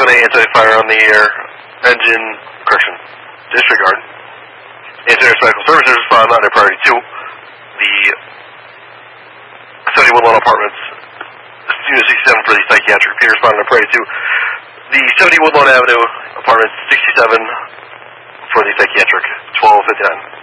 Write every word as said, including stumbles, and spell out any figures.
seven A anti-fire on the air engine, correction, disregard. Anti-air medical services respond under priority two. The seventy Woodlawn Apartments, Unit sixty-seven for the psychiatric repeater respond under priority two. The seventy Woodlawn Avenue Apartments, sixty-seven for the psychiatric, twelve fifty-nine.